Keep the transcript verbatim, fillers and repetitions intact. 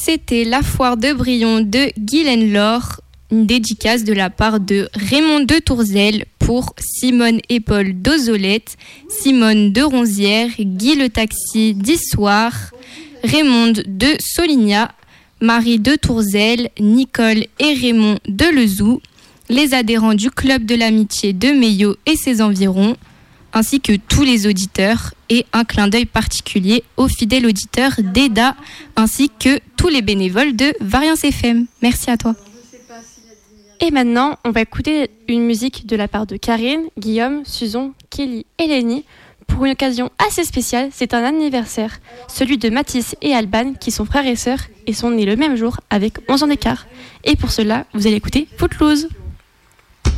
C'était la foire de Brion de Guylaine Laure, une dédicace de la part de Raymond de Tourzel pour Simone et Paul d'Ozolette, Simone de Ronzière, Guy le Taxi d'Issoire, Raymond de Solignac, Marie de Tourzel, Nicole et Raymond de Lezou, les adhérents du Club de l'Amitié de Meillot et ses environs, ainsi que tous les auditeurs, et un clin d'œil particulier aux fidèles auditeurs d'E D A, ainsi que tous les bénévoles de Variance F M. Merci à toi. Et maintenant, on va écouter une musique de la part de Karine, Guillaume, Suzon, Kelly et Lénie. Pour une occasion assez spéciale, c'est un anniversaire, celui de Mathis et Alban, qui sont frères et sœurs et sont nés le même jour avec onze ans d'écart. Et pour cela, vous allez écouter Footloose.